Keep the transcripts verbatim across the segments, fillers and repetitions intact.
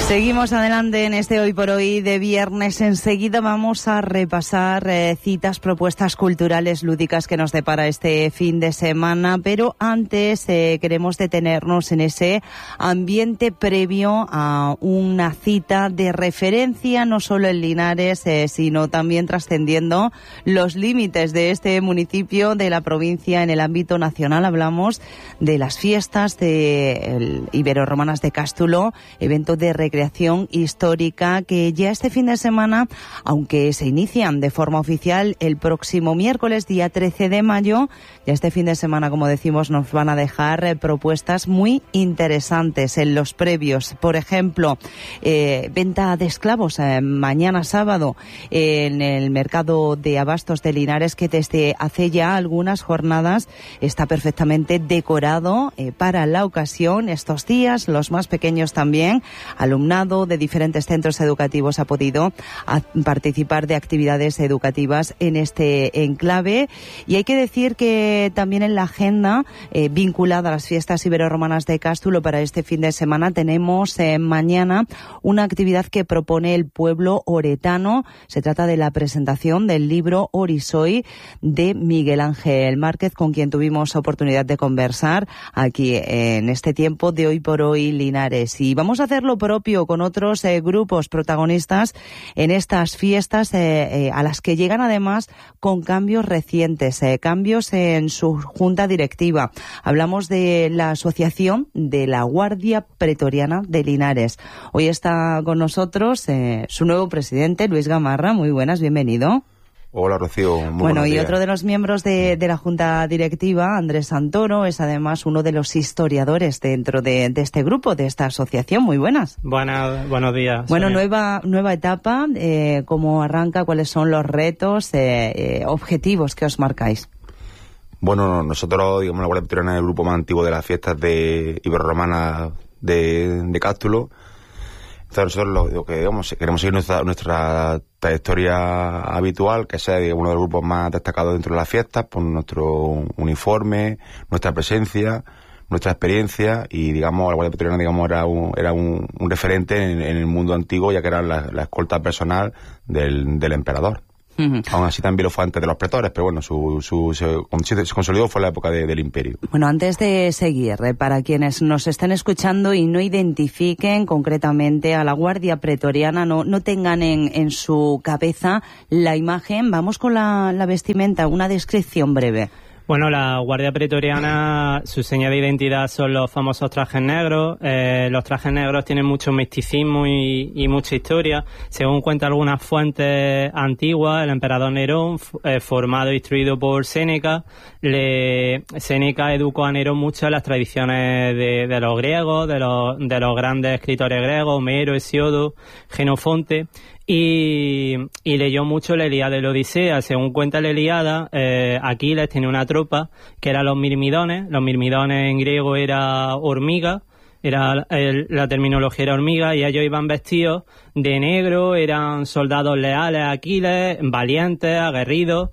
Seguimos adelante en este Hoy por Hoy de viernes. Enseguida vamos a repasar eh, citas, propuestas culturales lúdicas que nos depara este fin de semana, pero antes eh, queremos detenernos en ese ambiente previo a una cita de referencia, no solo en Linares, eh, sino también trascendiendo los límites de este municipio, de la provincia, en el ámbito nacional. Hablamos de las fiestas de el Ibero-Romanas de Cástulo, evento de recreación histórica que ya este fin de semana, aunque se inician de forma oficial el próximo miércoles, día trece de mayo, ya este fin de semana, como decimos, nos van a dejar eh, propuestas muy interesantes en los previos. Por ejemplo, eh, venta de esclavos eh, mañana sábado eh, en el mercado de abastos de Linares, que desde hace ya algunas jornadas está perfectamente decorado eh, para la ocasión. Estos días, los más pequeños también, alumnado de diferentes centros educativos ha podido a participar de actividades educativas en este enclave. Y hay que decir que también en la agenda eh, vinculada a las fiestas ibero-romanas de Cástulo para este fin de semana tenemos eh, mañana una actividad que propone el pueblo oretano. Se trata de la presentación del libro Orisoy de Miguel Ángel Márquez, con quien tuvimos oportunidad de conversar aquí en este tiempo de Hoy por Hoy Linares. Y vamos a hacer lo propio con otros eh, grupos protagonistas en estas fiestas eh, eh, a las que llegan además con cambios recientes, eh, cambios en su junta directiva. Hablamos de la Asociación de la Guardia Pretoriana de Linares. Hoy está con nosotros eh, su nuevo presidente, Luis Gamarra. Muy buenas, bienvenido. Hola, Rocío. Muy bueno, y días. Otro de los miembros de, de la Junta Directiva, Andrés Santoro, es además uno de los historiadores dentro de, de este grupo, de esta asociación. Muy buenas. Buenas, buenos días. Bueno, Sonia. nueva nueva etapa. Eh, ¿Cómo arranca? ¿Cuáles son los retos, eh, eh, objetivos que os marcáis? Bueno, nosotros, digamos, la Guardia Pretoriana es el grupo más antiguo de las fiestas de Ibero-Romanas de, de Cástulo. Entonces nosotros lo, lo que digamos, queremos seguir nuestra, nuestra trayectoria habitual, que sea digamos, uno de los grupos más destacados dentro de las fiestas, por nuestro uniforme, nuestra presencia, nuestra experiencia, y digamos la Guardia Pretoriana digamos era un, era un, un referente en, en el mundo antiguo, ya que era la, la escolta personal del, del emperador. Uh-huh. Aún así también lo fue antes de los pretores, pero bueno, su, su, se, se consolidó fue en la época de, del imperio. Bueno, antes de seguir, eh, para quienes nos estén escuchando y no identifiquen concretamente a la Guardia Pretoriana, no, no tengan en, en su cabeza la imagen, vamos con la, la vestimenta, una descripción breve. Bueno, la Guardia Pretoriana, su seña de identidad son los famosos trajes negros. Eh, los trajes negros tienen mucho misticismo y, y mucha historia. Según cuentan algunas fuentes antiguas, el emperador Nerón, eh, formado e instruido por Séneca, le, Séneca educó a Nerón mucho en las tradiciones de, de los griegos, de los, de los grandes escritores griegos, Homero, Hesíodo, Jenofonte. Y, y leyó mucho la Ilíada y la Odisea. Según cuenta la Ilíada, eh, Aquiles tenía una tropa que eran los mirmidones. Los mirmidones en griego era hormiga, era el, la terminología era hormiga, y ellos iban vestidos de negro, eran soldados leales a Aquiles, valientes, aguerridos.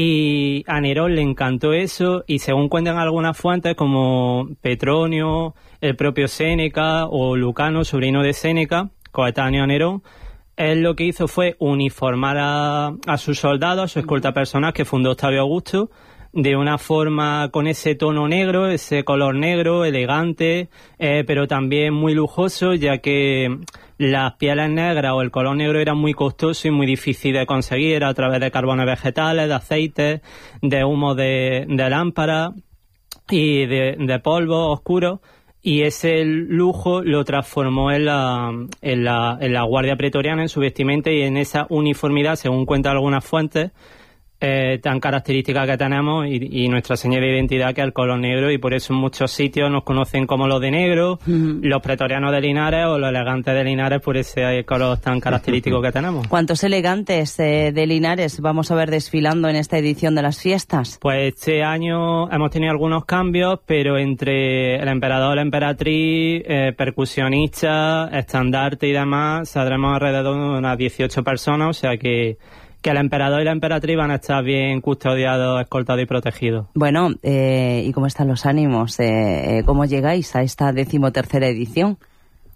Y a Nerón le encantó eso, y según cuentan algunas fuentes como Petronio, el propio Séneca o Lucano, sobrino de Séneca, coetáneo a Nerón, él lo que hizo fue uniformar a, a sus soldados, a su escolta personal que fundó Octavio Augusto, de una forma con ese tono negro, ese color negro, elegante, eh, pero también muy lujoso, ya que las pieles negras o el color negro era muy costoso y muy difícil de conseguir a través de carbones vegetales, de aceites, de humo de, de lámpara y de, de polvo oscuro. Y ese lujo lo transformó en la, en la, en la Guardia Pretoriana, en su vestimenta y en esa uniformidad, según cuentan algunas fuentes, eh, tan característica que tenemos y, y nuestra señal de identidad, que es el color negro, y por eso en muchos sitios nos conocen como los de negro, uh-huh. los pretorianos de Linares o los elegantes de Linares, por ese color tan característico que tenemos. ¿Cuántos elegantes eh, de Linares vamos a ver desfilando en esta edición de las fiestas? Pues este año hemos tenido algunos cambios, pero entre el emperador, la emperatriz, eh, percusionistas, estandarte y demás, saldremos alrededor de unas dieciocho personas, o sea que que el emperador y la emperatriz van a estar bien custodiados, escoltados y protegidos. Bueno, eh, ¿y cómo están los ánimos? Eh, ¿Cómo llegáis a esta decimotercera edición?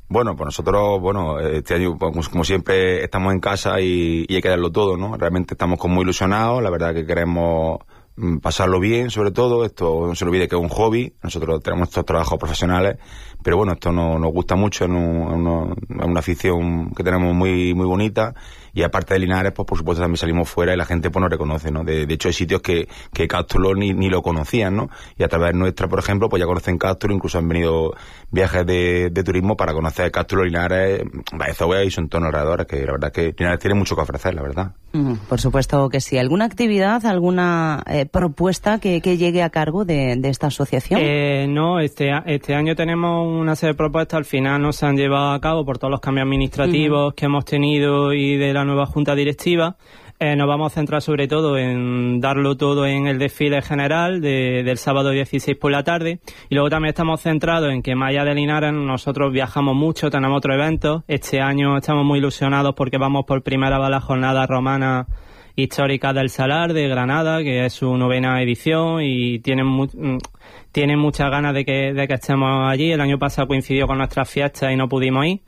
Bueno, pues nosotros, bueno, este año, pues, como siempre, estamos en casa y, y hay que darlo todo, ¿no? Realmente estamos como muy ilusionados, la verdad que queremos pasarlo bien, sobre todo. Esto no se olvide que es un hobby, nosotros tenemos estos trabajos profesionales, pero bueno, esto no, nos gusta mucho, es una, una afición que tenemos muy muy bonita, y aparte de Linares, pues por supuesto también salimos fuera y la gente pues nos reconoce, ¿no? De, de hecho hay sitios que, que Cástulo ni, ni lo conocían, ¿no? Y a través nuestra, por ejemplo, pues ya conocen Cástulo, incluso han venido viajes de, de turismo para conocer Cástulo, Linares, Baezovea y su entorno alrededor, que la verdad es que Linares tiene mucho que ofrecer, la verdad. Mm, por supuesto que sí. ¿Alguna actividad, alguna eh, propuesta que, que llegue a cargo de, de esta asociación? Eh, no, este, este año tenemos una serie de propuestas, al final no se han llevado a cabo por todos los cambios administrativos uh-huh. que hemos tenido y de la nueva junta directiva. Eh, nos vamos a centrar sobre todo en darlo todo en el desfile general de, del sábado dieciséis por la tarde, y luego también estamos centrados en que más allá de Linares nosotros viajamos mucho, tenemos otros eventos. Este año estamos muy ilusionados porque vamos por primera vez a la jornada romana histórica del Salar de Granada, que es su novena edición, y tienen, mu- tienen muchas ganas de que, de que estemos allí. El año pasado coincidió con nuestras fiestas y no pudimos ir.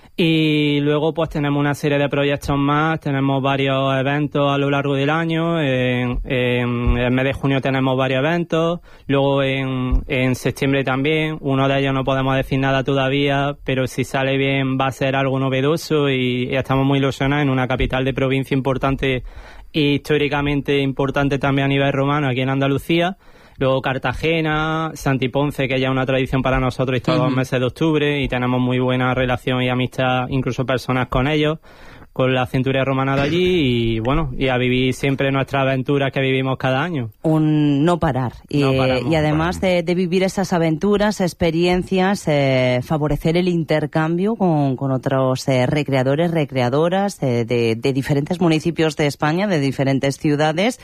Y luego pues tenemos una serie de proyectos más, tenemos varios eventos a lo largo del año, en, en el mes de junio tenemos varios eventos, luego en, en septiembre también, uno de ellos no podemos decir nada todavía, pero si sale bien va a ser algo novedoso, y, y estamos muy ilusionados en una capital de provincia importante y históricamente importante también a nivel romano aquí en Andalucía. Luego Cartagena, Santiponce, que ya es una tradición para nosotros, y todos los meses de octubre, y tenemos muy buena relación y amistad, incluso personas con ellos, con la centuria romana de allí, y bueno, y a vivir siempre nuestras aventuras que vivimos cada año. Un no parar. Y, no paramos, y además de, de vivir esas aventuras, experiencias, eh, favorecer el intercambio con, con otros eh, recreadores, recreadoras eh, de, de diferentes municipios de España, de diferentes ciudades,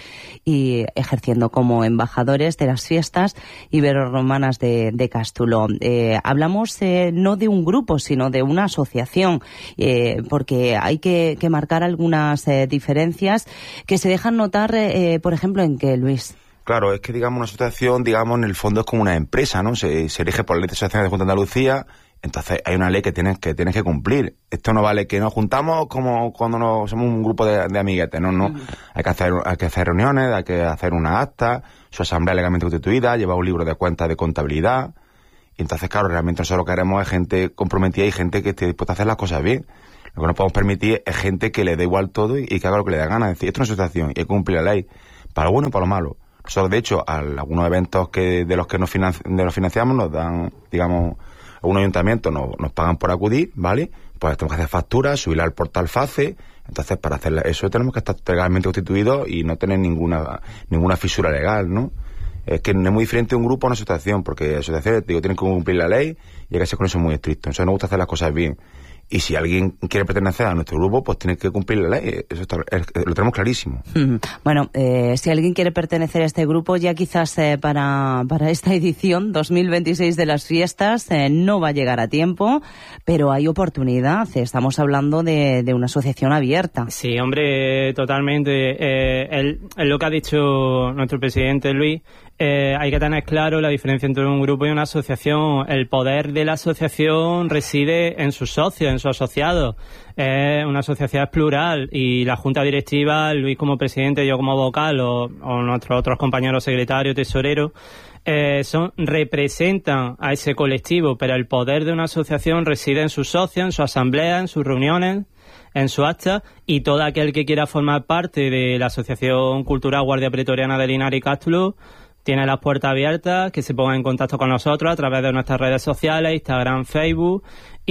y ejerciendo como embajadores de las fiestas iberorromanas de, de Cástulo. Eh, hablamos eh, no de un grupo, sino de una asociación, eh, porque hay que que marcar algunas eh, diferencias que se dejan notar, eh, por ejemplo, en que, Luis. Claro, es que, digamos, una asociación, digamos, en el fondo es como una empresa, ¿no? Se, se rige por la ley de asociaciones de Junta de Andalucía, entonces hay una ley que tienes que tienes que cumplir. Esto no vale que nos juntamos como cuando nos somos un grupo de, de amiguetes, no, no. Mm. Hay que hacer hay que hacer reuniones, hay que hacer una acta, su asamblea legalmente constituida, llevar un libro de cuentas de contabilidad. Y entonces, claro, realmente nosotros lo que queremos es gente comprometida y gente que esté dispuesta a hacer las cosas bien. Lo que no podemos permitir es gente que le dé igual todo y, y que haga lo que le da gana. Es decir, esto es una asociación y hay que cumplir la ley, para lo bueno y para lo malo. Nosotros, de hecho, a algunos eventos que de los que nos, financi- de los financiamos nos dan, digamos, algunos ayuntamientos nos, nos pagan por acudir, ¿vale? Pues tenemos que hacer facturas, subirla al portal FACE. Entonces, para hacer eso tenemos que estar legalmente constituidos y no tener ninguna ninguna fisura legal, ¿no? Es que no es muy diferente un grupo a una asociación, porque asociaciones, digo, tienen que cumplir la ley y hay que ser con eso muy estricto. Entonces nos gusta hacer las cosas bien. Y si alguien quiere pertenecer a nuestro grupo, pues tiene que cumplir la ley. Eso está, lo tenemos clarísimo. Bueno, eh, si alguien quiere pertenecer a este grupo, ya quizás eh, para, para esta edición dos mil veintiséis de las fiestas eh, no va a llegar a tiempo, pero hay oportunidad. Estamos hablando de, de una asociación abierta. Sí, hombre, totalmente. Eh, el, el lo que ha dicho nuestro presidente Luis, eh, hay que tener claro la diferencia entre un grupo y una asociación. El poder de la asociación reside en sus socios, en sus asociados. Eh, una asociación es plural y la junta directiva, Luis como presidente, yo como vocal o, o nuestros otros compañeros secretarios, tesoreros, eh, son representan a ese colectivo, pero el poder de una asociación reside en sus socios, en su asamblea, en sus reuniones, en su acta, y todo aquel que quiera formar parte de la Asociación Cultural Guardia Pretoriana de Linares y Cástulo tiene las puertas abiertas, que se ponga en contacto con nosotros a través de nuestras redes sociales, Instagram, Facebook,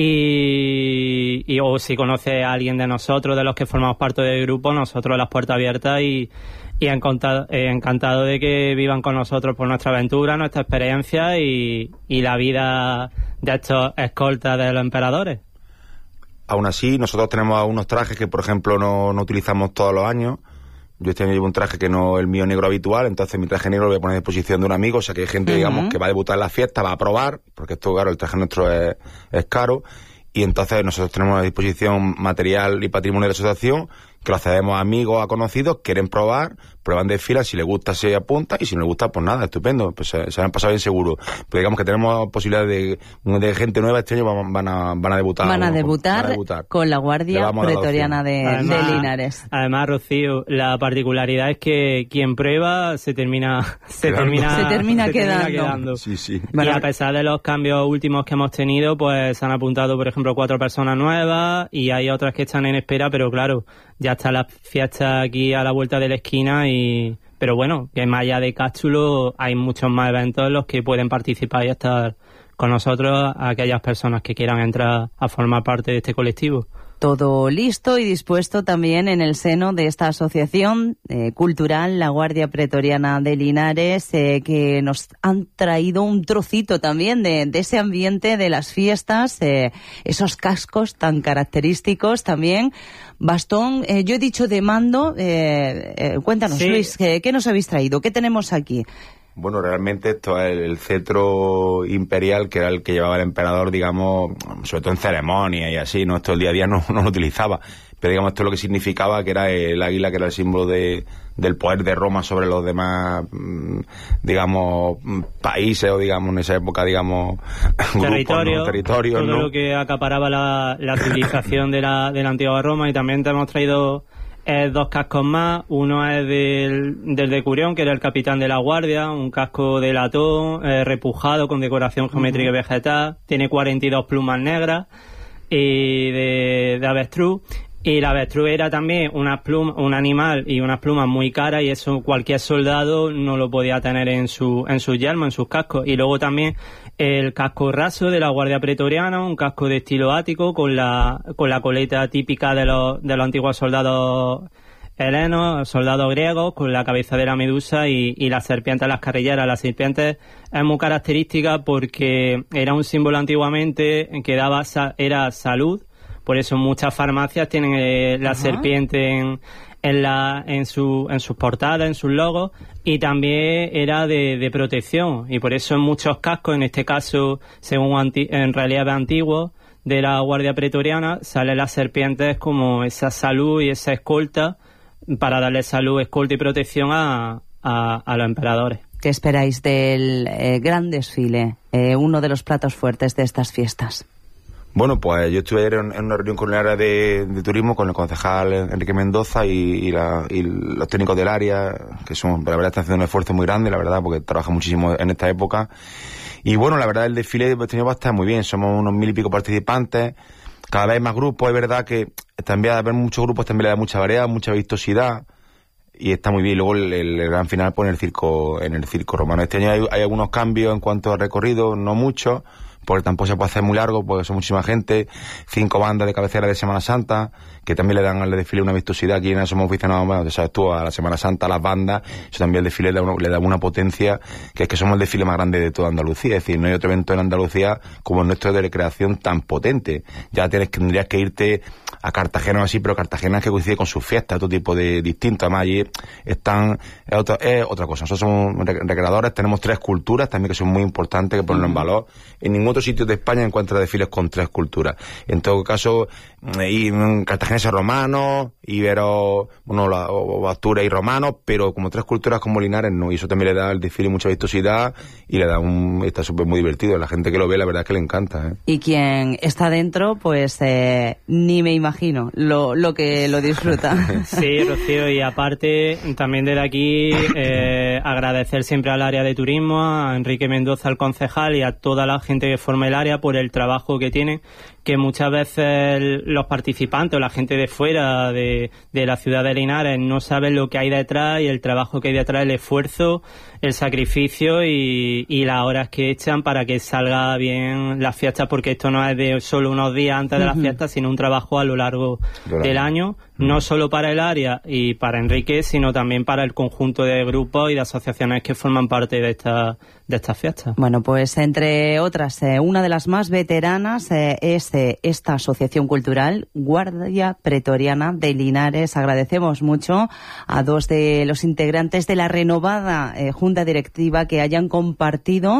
y, y o si conoce a alguien de nosotros, de los que formamos parte del grupo, nosotros las puertas abiertas y, y encantado, eh, encantado de que vivan con nosotros por nuestra aventura, nuestra experiencia y, y la vida de estos escoltas de los emperadores. Aún así, nosotros tenemos unos trajes que, por ejemplo, no, no utilizamos todos los años. Yo este año llevo un traje que no es el mío negro habitual, entonces mi traje negro lo voy a poner a disposición de un amigo, o sea que hay gente, uh-huh. digamos, que va a debutar en la fiesta, va a probar, porque esto, claro, el traje nuestro es, es caro, y entonces nosotros tenemos a disposición material y patrimonio de la asociación, que lo cedemos a amigos, a conocidos, quieren probar, prueban de fila, si les gusta se apunta y si no les gusta, pues nada, estupendo, pues se, se han pasado bien seguro. Pero digamos que tenemos posibilidad de, de gente nueva este año, van, van, a, van a debutar. Van a debutar, van a debutar con la Guardia Pretoriana de, además, de Linares. Además, Rocío, la particularidad es que quien prueba se termina se termina, se termina se quedando. Termina quedando. Sí, sí. Y a pesar de los cambios últimos que hemos tenido, pues se han apuntado, por ejemplo, cuatro personas nuevas y hay otras que están en espera, pero claro, ya está la fiesta aquí a la vuelta de la esquina y... Pero bueno, que más allá de Cástulo hay muchos más eventos en los que pueden participar y estar con nosotros aquellas personas que quieran entrar a formar parte de este colectivo. Todo listo y dispuesto también en el seno de esta asociación eh, cultural, la Guardia Pretoriana de Linares, eh, que nos han traído un trocito también de, de ese ambiente de las fiestas, eh, esos cascos tan característicos también. Bastón, eh, yo he dicho de mando, eh, eh, cuéntanos, sí. Luis, ¿qué, ¿qué nos habéis traído? ¿Qué tenemos aquí? Bueno, realmente esto es el cetro imperial, que era el que llevaba el emperador, digamos, sobre todo en ceremonias y así, ¿no? Esto el día a día no, no lo utilizaba, pero digamos esto es lo que significaba, que era el águila, que era el símbolo de, del poder de Roma sobre los demás, digamos, países, o digamos, en esa época, digamos, territorio, grupos, ¿no? Territorios, todo ¿no? lo que acaparaba la, la civilización de la, de la antigua Roma. Y también te hemos traído Eh, dos cascos más. Uno es del, del Decurión, que era el capitán de la guardia, un casco de latón, eh, repujado con decoración geométrica y vegetal, tiene cuarenta y dos plumas negras y de, de avestruz. Y la avestruz era también una pluma, un animal y unas plumas muy caras, y eso cualquier soldado no lo podía tener en su en su yelmo, en sus cascos. Y luego también el casco raso de la Guardia Pretoriana, un casco de estilo ático con la con la coleta típica de los de los antiguos soldados helenos, soldados griegos, con la cabeza de la medusa y, y las serpientes, las carrilleras. Las serpientes es muy característica porque era un símbolo antiguamente que daba era salud. Por eso muchas farmacias tienen eh, la Ajá. serpiente en, en, la, en, su, en sus portadas, en sus logos, y también era de, de protección. Y por eso en muchos cascos, en este caso, según anti, en relieve antiguo de la Guardia Pretoriana, salen las serpientes como esa salud y esa escolta para darle salud, escolta y protección a, a, a los emperadores. ¿Qué esperáis del eh, gran desfile, eh, uno de los platos fuertes de estas fiestas? Bueno, pues yo estuve ayer en, en una reunión con el área de, de turismo, con el concejal Enrique Mendoza y, y, la, y los técnicos del área, que son, la verdad, están haciendo un esfuerzo muy grande, la verdad, porque trabajan muchísimo en esta época. Y bueno, la verdad, el desfile de este año va a estar muy bien, somos unos mil y pico participantes, cada vez más grupos. Es verdad que también haber muchos grupos también le da mucha variedad, mucha vistosidad, y está muy bien. Luego el, el gran final pues en el circo, en el circo romano. Este año hay, hay algunos cambios en cuanto al recorrido, no muchos, porque tampoco se puede hacer muy largo, porque son muchísima gente, cinco bandas de cabecera de Semana Santa, que también le dan al desfile una vistosidad. Aquí en somos aficionados, bueno, sabes tú, a la Semana Santa, a las bandas, eso también el desfile le da, una, le da una potencia, que es que somos el desfile más grande de toda Andalucía. Es decir, no hay otro evento en Andalucía como el nuestro de recreación tan potente. Ya tienes, tendrías que irte a Cartagena o así, pero Cartagena es que coincide con sus fiestas, otro tipo de distinto. Además allí están, es otra, es otra cosa. Nosotros somos recreadores, tenemos tres culturas también que son muy importantes, que ponerlo en valor. En ningún otro sitio de España encuentra desfiles con tres culturas. En todo caso, y cartagineses romanos, ibero, bueno, la, o, Asturias y romanos, pero como tres culturas como Linares no, y eso también le da al desfile mucha vistosidad y le da un, está súper muy divertido. La gente que lo ve, la verdad es que le encanta, ¿eh? Y quien está dentro, pues eh, ni me imagino lo, lo que lo disfruta. Sí, Rocío, y aparte también desde aquí eh, agradecer siempre al área de turismo, a Enrique Mendoza, al concejal, y a toda la gente que forma el área por el trabajo que tienen, que muchas veces los participantes o la gente de fuera de, de la ciudad de Linares no saben lo que hay detrás y el trabajo que hay detrás, el esfuerzo, el sacrificio y, y las horas que echan para que salga bien las fiestas, porque esto no es de solo unos días antes de las uh-huh. fiestas, sino un trabajo a lo largo Durante. del año, no solo para el área y para Enrique, sino también para el conjunto de grupos y de asociaciones que forman parte de esta de estas fiestas. Bueno, pues entre otras, eh, una de las más veteranas eh, es eh, esta asociación cultural, Guardia Pretoriana de Linares. Agradecemos mucho a dos de los integrantes de la renovada eh, Junta Directiva que hayan compartido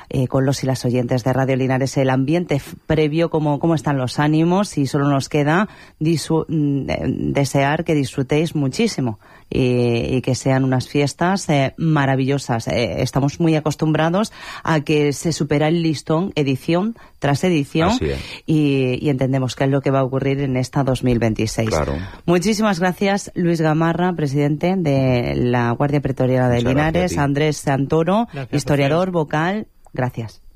eh, con los y las oyentes de Radio Linares el ambiente previo, cómo, cómo están los ánimos, y solo nos queda disu- desear que disfrutéis muchísimo y, y que sean unas fiestas eh, maravillosas. Eh, estamos muy acostumbrados a que se supera el listón edición tras edición y, y entendemos que es lo que va a ocurrir en esta dos mil veintiséis. Claro. Muchísimas gracias, Luis Gamarra, presidente de la Guardia Pretoriana de Muchas Linares, Andrés Santoro, gracias, historiador, vocal. Gracias.